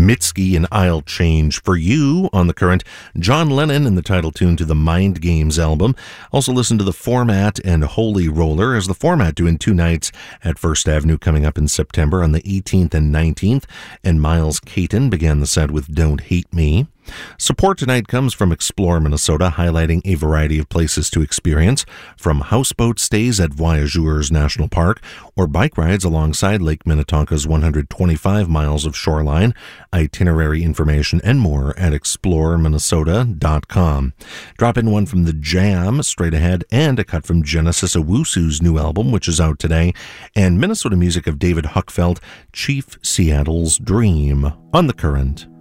Mitski and I'll Change for You on The Current. John Lennon in the title tune to the Mind Games album. Also listen to The Format and Holy Roller, as The Format doing 2 nights at First Avenue coming up in September on the 18th and 19th. And Miles Caton began the set with Don't Hate Me. Support tonight comes from Explore Minnesota, highlighting a variety of places to experience, from houseboat stays at Voyageurs National Park or bike rides alongside Lake Minnetonka's 125 miles of shoreline. Itinerary information and more at exploreminnesota.com. Drop in one from The Jam straight ahead, and a cut from Genesis Owusu's new album, which is out today, and Minnesota music of David Huckfeld, Chief Seattle's Dream on The Current.